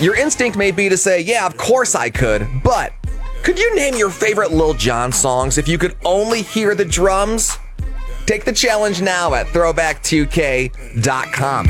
Your instinct may be to say, yeah, of course I could, but could you name your favorite Lil Jon songs if you could only hear the drums? Take the challenge now at throwback2k.com.